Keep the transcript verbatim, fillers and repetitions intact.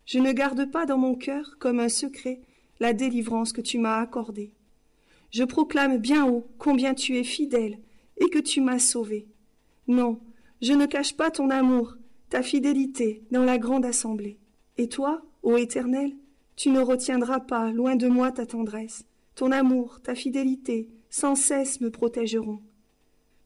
Je ne garde pas dans mon cœur, comme un secret, la délivrance que tu m'as accordée. Je proclame bien haut combien tu es fidèle et que tu m'as sauvé. Non, je ne cache pas ton amour, ta fidélité dans la grande assemblée. Et toi, ô Éternel, tu ne retiendras pas loin de moi ta tendresse. Ton amour, ta fidélité, sans cesse me protégeront.